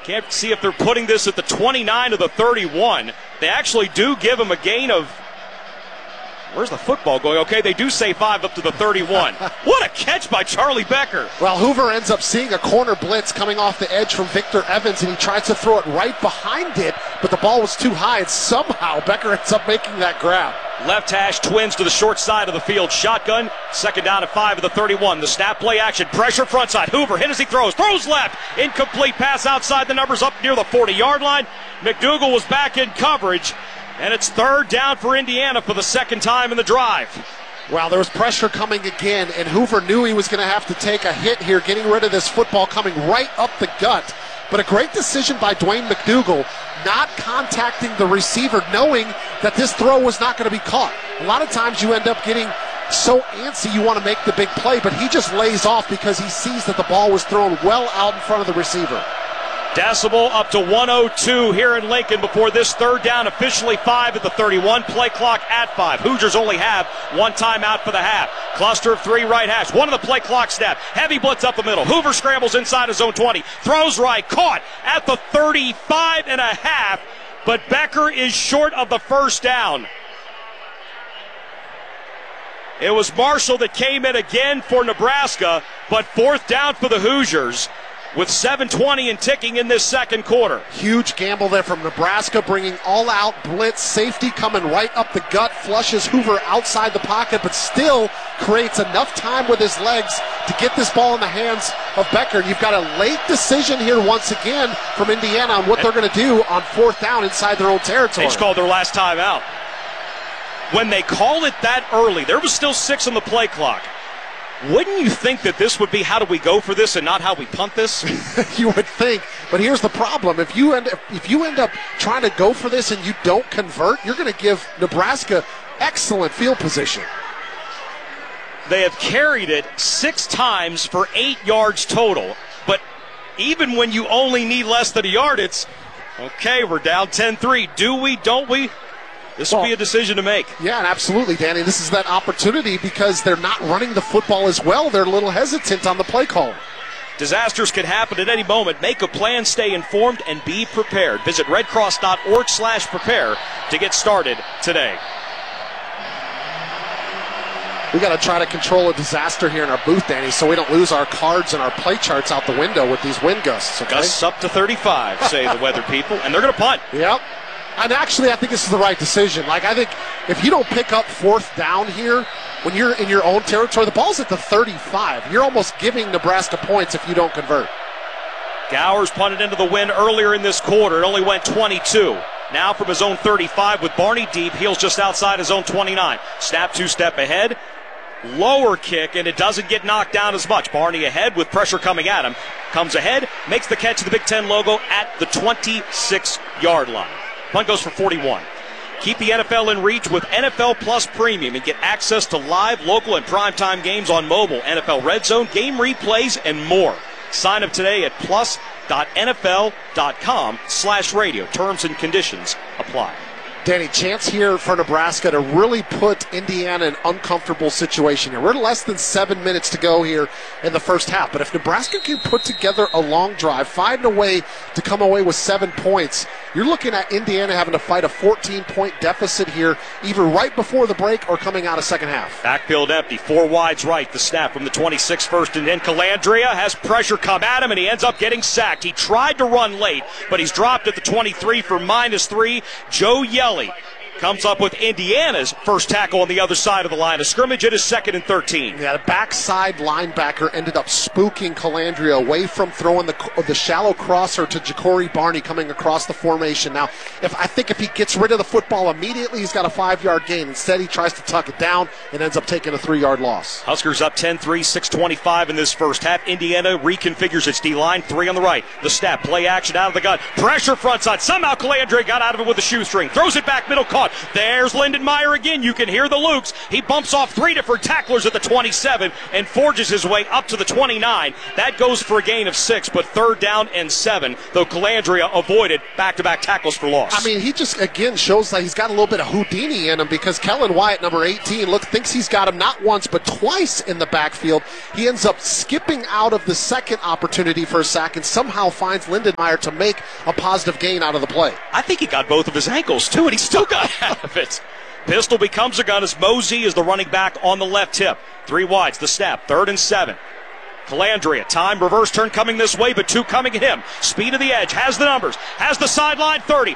Can't see if they're putting this at the 29 or the 31. They actually do give him a gain of... Where's the football going? Okay, they do say 5 up to the 31. What a catch by Charlie Becker. Well, Hoover ends up seeing a corner blitz coming off the edge from Victor Evans, and he tries to throw it right behind it, but the ball was too high, and somehow Becker ends up making that grab. Left hash twins to the short side of the field. Shotgun, second down at 5 of the 31. The snap play action. Pressure front side. Hoover hit as he throws. Throws left. Incomplete pass outside the numbers up near the 40-yard line. McDougal was back in coverage. And it's third down for Indiana for the second time in the drive. Well, there was pressure coming again, and Hoover knew he was going to have to take a hit here, getting rid of this football coming right up the gut. But a great decision by Dwayne McDougal, not contacting the receiver, knowing that this throw was not going to be caught. A lot of times you end up getting so antsy you want to make the big play, but he just lays off because he sees that the ball was thrown well out in front of the receiver. Decibel up to 102 here in Lincoln before this third down, officially 5 at the 31. Play clock at 5. Hoosiers only have one timeout for the half. Cluster of 3 right hash. One of the play clock snap. Heavy blitz up the middle. Hoover scrambles inside his zone 20. Throws right. Caught at the 35 and a half. But Becker is short of the first down. It was Marshall that came in again for Nebraska, but fourth down for the Hoosiers, with 7:20 and ticking in this second quarter. Huge gamble there from Nebraska, bringing all-out blitz. Safety coming right up the gut, flushes Hoover outside the pocket, but still creates enough time with his legs to get this ball in the hands of Becker. You've got a late decision here once again from Indiana on what they're going to do on fourth down inside their own territory. They just called their last time out. When they call it that early, there was still 6 on the play clock. Wouldn't you think that this would be how do we go for this and not how we punt this? You would think, but here's the problem. If you end up trying to go for this and you don't convert, you're going to give Nebraska excellent field position. They have carried it 6 times for 8 yards total, but even when you only need less than a yard, it's, okay, we're down 10-3. Do we, don't we? This will be a decision to make. Yeah, and absolutely, Danny. This is that opportunity because they're not running the football as well. They're a little hesitant on the play call. Disasters can happen at any moment. Make a plan, stay informed, and be prepared. Visit redcross.org/prepare to get started today. We got to try to control a disaster here in our booth, Danny, so we don't lose our cards and our play charts out the window with these wind gusts. Okay? Gusts up to 35, say the weather people, and they're going to punt. Yep. And actually, I think this is the right decision. Like, I think if you don't pick up fourth down here when you're in your own territory, the ball's at the 35. You're almost giving Nebraska points if you don't convert. Gowers punted into the wind earlier in this quarter. It only went 22. Now from his own 35 with Barney deep, heels just outside his own 29. Snap 2-step ahead. Lower kick, and it doesn't get knocked down as much. Barney ahead with pressure coming at him. Comes ahead, makes the catch of the Big Ten logo at the 26-yard line. Punt goes for 41. Keep the NFL in reach with NFL Plus Premium and get access to live, local, and primetime games on mobile, NFL Red Zone, game replays, and more. Sign up today at plus.nfl.com/radio. Terms and conditions apply. Danny, chance here for Nebraska to really put Indiana in an uncomfortable situation here. We're less than 7 minutes to go here in the first half. But if Nebraska can put together a long drive, find a way to come away with 7 points, you're looking at Indiana having to fight a 14-point deficit here, either right before the break or coming out of second half. Backfield empty, 4 wides right. The snap from the 26 first, and then Calandria has pressure come at him, and he ends up getting sacked. He tried to run late, but he's dropped at the 23 for -3. Joe Yelly comes up with Indiana's first tackle on the other side of the line of scrimmage. It is 2nd and 13. Yeah, the backside linebacker ended up spooking Calandria away from throwing the shallow crosser to Ja'Cory Barney coming across the formation. Now, I think if he gets rid of the football immediately, he's got a 5-yard gain. Instead, he tries to tuck it down and ends up taking a 3-yard loss. Huskers up 10-3, 6:25 in this first half. Indiana reconfigures its D-line, 3 on the right. The snap, play action out of the gun. Pressure front side. Somehow Calandria got out of it with a shoestring. Throws it back middle, caught. caught. There's Lindenmeyer again. You can hear the Lukes. He bumps off 3 different tacklers at the 27 and forges his way up to the 29. That goes for a gain of 6, but 3rd down and 7, though Calandria avoided back-to-back tackles for loss. I mean, he just, again, shows that he's got a little bit of Houdini in him, because Kellen Wyatt, number 18, thinks he's got him not once but twice in the backfield. He ends up skipping out of the second opportunity for a sack and somehow finds Lindenmeyer to make a positive gain out of the play. I think he got both of his ankles, too, and he still got out of it. Pistol becomes a gun as Mosey is the running back on the left hip. 3 wides, the snap, 3rd and 7. Calandria, time, reverse turn coming this way, but 2 coming at him. Speed of the edge, has the numbers, has the sideline, 30,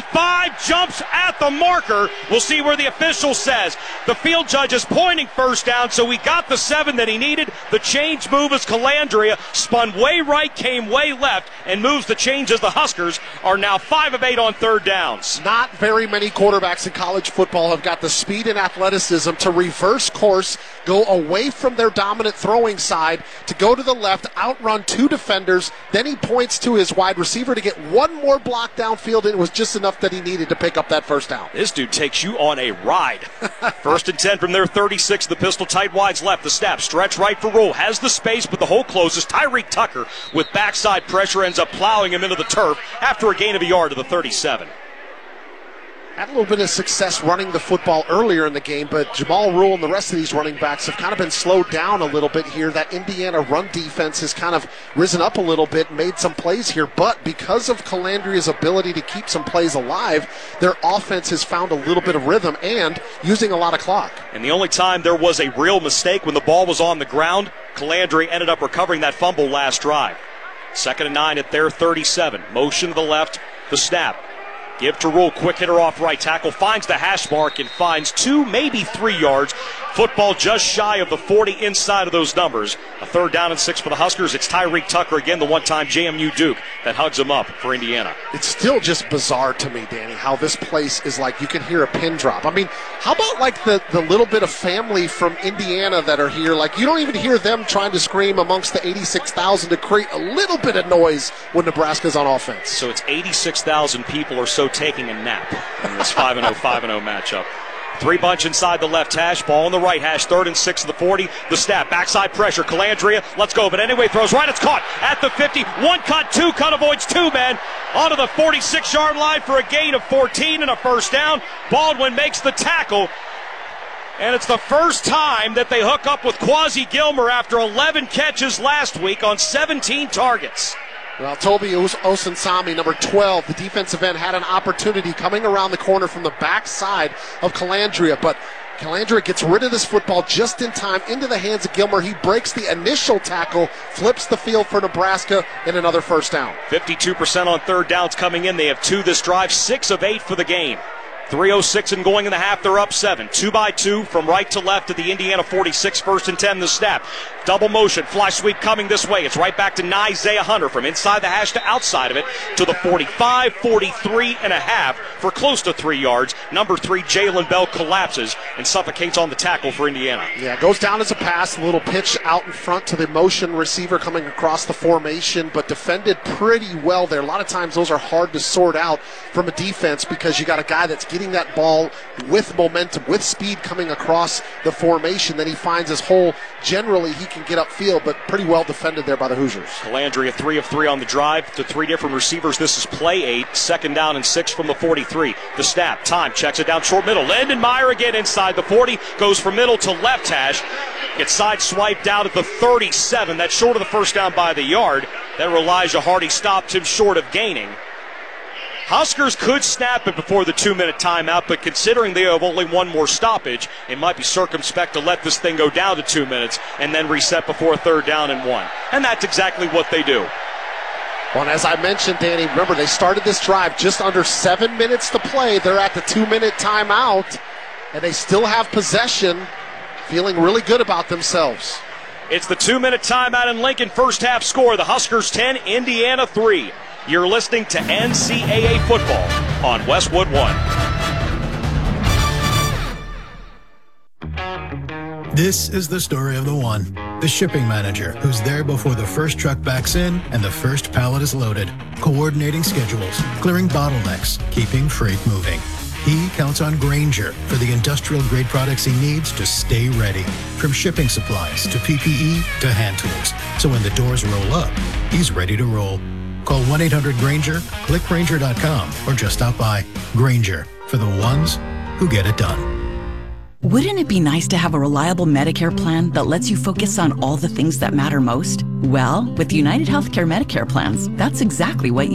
35, jumps at the marker. We'll see where the official says. The field judge is pointing 1st down, so he got the 7 that he needed. The change move as Calandria spun way right, came way left, and moves the change as the Huskers are now 5 of 8 on 3rd downs. Not very many quarterbacks in college football have got the speed and athleticism to reverse course, go away from their dominant throwing side, to go to the left, outrun 2 defenders. Then he points to his wide receiver to get 1 more block downfield, and it was just enough that he needed to pick up that 1st down. This dude takes you on a ride. 1st and 10 from their 36. The pistol tight wides left. The snap, stretch right for Rule. Has the space, but the hole closes. Tyreek Tucker with backside pressure ends up plowing him into the turf after a gain of a yard to the 37. Had a little bit of success running the football earlier in the game, but Jamal Rule and the rest of these running backs have kind of been slowed down a little bit here. That Indiana run defense has kind of risen up a little bit, made some plays here, but because of Calandria's ability to keep some plays alive, their offense has found a little bit of rhythm and using a lot of clock. And the only time there was a real mistake when the ball was on the ground, Calandria ended up recovering that fumble last drive. 2nd and 9 at their 37. Motion to the left, the snap. Give to Rule, quick hitter off right tackle, finds the hash mark and finds 2, maybe 3 yards. Football just shy of the 40 inside of those numbers. A 3rd down and 6 for the Huskers. It's Tyreek Tucker again, the one-time JMU Duke, that hugs him up for Indiana. It's still just bizarre to me, Danny, how this place is like you can hear a pin drop. I mean, how about like the little bit of family from Indiana that are here? Like you don't even hear them trying to scream amongst the 86,000 to create a little bit of noise when Nebraska's on offense. So it's 86,000 people or so taking a nap in this 5-0 matchup. 3 bunch inside the left hash, ball on the right hash, 3rd and 6 of the 40. The snap, backside pressure, Calandria, let's go. But anyway, throws right, it's caught at the 50. 1 cut, 2 cut, avoids 2 men. Onto the 46-yard line for a gain of 14 and a 1st down. Baldwin makes the tackle. And it's the first time that they hook up with Quasi Gilmer after 11 catches last week on 17 targets. Well, Toby Osunsami, number 12, the defensive end, had an opportunity coming around the corner from the backside of Calandria, but Calandria gets rid of this football just in time into the hands of Gilmer. He breaks the initial tackle, flips the field for Nebraska, and another 1st down. 52% on 3rd downs coming in. They have 2 this drive, 6 of 8 for the game. 3:06 and going in the half, they're up 7. 2 by 2 from right to left at the Indiana 46, 1st and 10, the snap. Double motion, fly sweep coming this way. It's right back to Isaiah Hunter from inside the hash to outside of it to the 45, 43 and a half for close to 3 yards. Number 3, Jalen Bell collapses and suffocates on the tackle for Indiana. Yeah, it goes down as a pass, a little pitch out in front to the motion receiver coming across the formation, but defended pretty well there. A lot of times those are hard to sort out from a defense because you got a guy that's getting that ball with momentum, with speed coming across the formation. Then he finds his hole. Generally, he can get upfield, but pretty well defended there by the Hoosiers. Calandria 3 of 3 on the drive to 3 different receivers. This is play 8, 2nd down and 6 from the 43. The snap, time, checks it down short middle. Lindenmeyer again inside the 40, goes from middle to left hash. Gets side-swiped out at the 37. That's short of the 1st down by the yard. There Elijah Hardy stopped him short of gaining. Huskers could snap it before the 2-minute timeout, but considering they have only 1 more stoppage, it might be circumspect to let this thing go down to 2 minutes and then reset before 3rd down and 1. And that's exactly what they do. Well, and as I mentioned, Danny, remember they started this drive just under 7 minutes to play. They're at the 2-minute timeout, and they still have possession, feeling really good about themselves. It's the 2-minute timeout in Lincoln. First half score, the Huskers 10, Indiana 3. You're listening to NCAA football on Westwood One. This is the story of the one, the shipping manager who's there before the first truck backs in and the first pallet is loaded, coordinating schedules, clearing bottlenecks, keeping freight moving. he counts on Grainger for the industrial-grade products he needs to stay ready. From shipping supplies to PPE to hand tools. So when the doors roll up, he's ready to roll. Call 1-800-GRAINGER, click Grainger.com, or just stop by. Grainger, for the ones who get it done. Wouldn't it be nice to have a reliable Medicare plan that lets you focus on all the things that matter most? Well, with United Healthcare Medicare plans, that's exactly what you